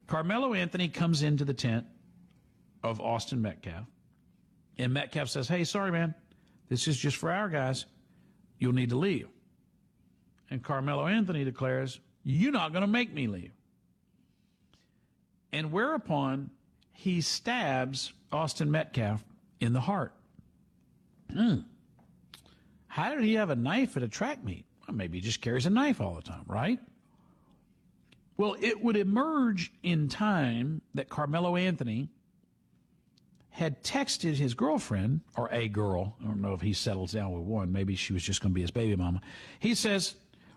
Carmelo Anthony comes into the tent of Austin Metcalf, and Metcalf says, hey, sorry, man, this is just for our guys. You'll need to leave. And Carmelo Anthony declares, you're not going to make me leave. And whereupon he stabs Austin Metcalf in the heart. How did he have a knife at a track meet? Well, maybe he just carries a knife all the time, right? Well, it would emerge in time that Carmelo Anthony had texted his girlfriend, or a girl. I don't know if he settles down with one. Maybe she was just going to be his baby mama. He says,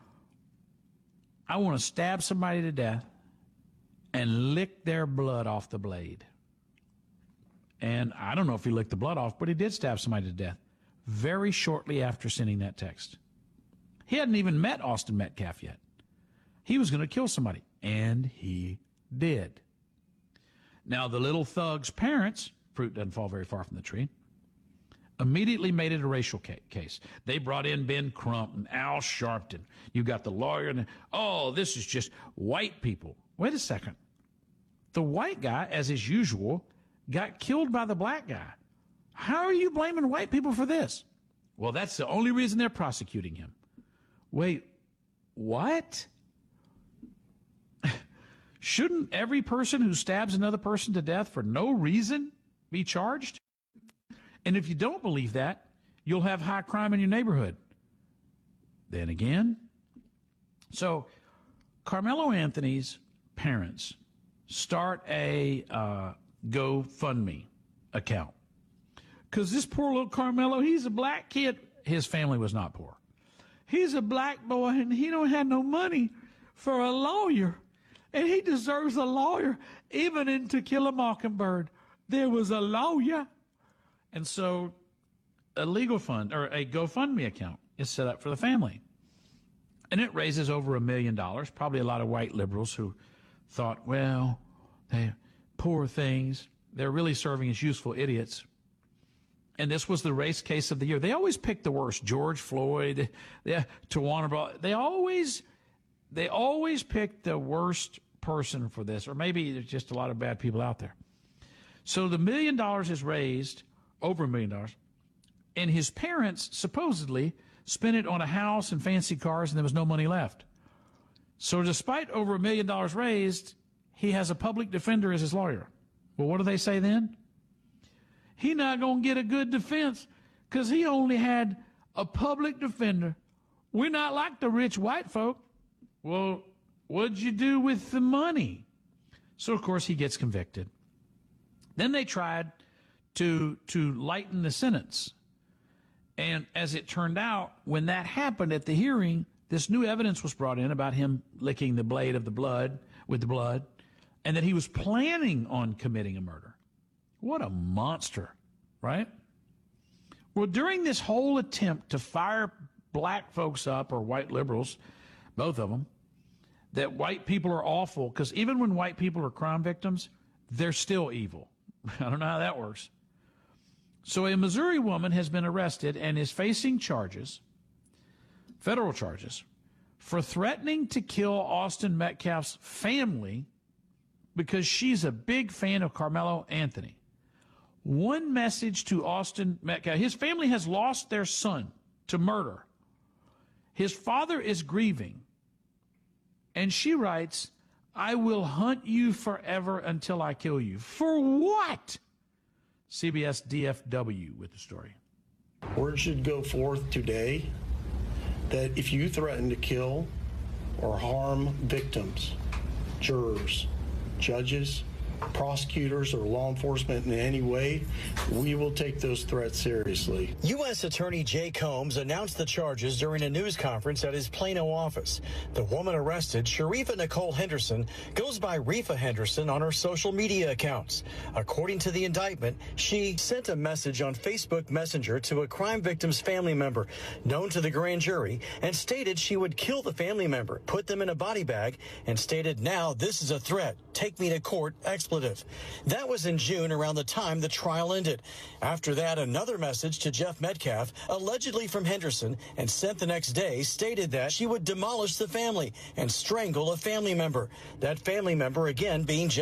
I want to stab somebody to death and lick their blood off the blade. And I don't know if he licked the blood off, but he did stab somebody to death very shortly after sending that text. He hadn't even met Austin Metcalf yet. He was going to kill somebody, and he did. Now, the little thug's parents, fruit doesn't fall very far from the tree, immediately made it a racial case. They brought in Ben Crump and Al Sharpton. You got the lawyer, and this is just white people. Wait a second. The white guy, as is usual, got killed by the black guy. How are you blaming white people for this? Well, that's the only reason they're prosecuting him. Wait, what? Shouldn't every person who stabs another person to death for no reason be charged? And if you don't believe that, you'll have high crime in your neighborhood. Then again, so Carmelo Anthony's parents start a GoFundMe account. Because this poor little Carmelo, he's a black kid. His family was not poor. He's a black boy, and he don't have no money for a lawyer. And he deserves a lawyer. Even in To Kill a Mockingbird, there was a lawyer. And so a legal fund, or a GoFundMe account, is set up for the family. And it raises over $1 million. Probably a lot of white liberals who thought, well, they poor things. They're really serving as useful idiots. And this was the race case of the year. They always pick the worst. George Floyd, Tawana, they always pick the worst person for this. Or maybe there's just a lot of bad people out there. So the $1 million is raised, over $1 million. And his parents supposedly spent it on a house and fancy cars, and there was no money left. So despite over $1 million raised, he has a public defender as his lawyer. Well, what do they say then? He not going to get a good defense because he only had a public defender. We're not like the rich white folk. Well, what'd you do with the money? So, of course, he gets convicted. Then they tried to lighten the sentence. And as it turned out, when that happened at the hearing, this new evidence was brought in about him licking the blade of the blood with the blood, and that he was planning on committing a murder. What a monster, right? Well, during this whole attempt to fire black folks up, or white liberals, both of them, that white people are awful, because even when white people are crime victims, they're still evil. I don't know how that works. So a Missouri woman has been arrested and is facing charges, federal charges, for threatening to kill Austin Metcalf's family because she's a big fan of Carmelo Anthony. One message to Austin Metcalf. His family has lost their son to murder. His father is grieving. And she writes, I will hunt you forever until I kill you. For what? CBS DFW with the story. Word should go forth today that if you threaten to kill or harm victims, jurors, judges, prosecutors, or law enforcement in any way, we will take those threats seriously. U.S. Attorney Jay Combs announced the charges during a news conference at his Plano office. The woman arrested, Sharifa Nicole Henderson, goes by Reefa Henderson on her social media accounts. According to the indictment, she sent a message on Facebook Messenger to a crime victim's family member known to the grand jury and stated she would kill the family member, put them in a body bag, and stated, now this is a threat. Take me to court, expletive. That was in June, around the time the trial ended. After that, another message to Jeff Metcalf, allegedly from Henderson, and sent the next day, stated that she would demolish the family and strangle a family member. That family member, again, being Jeff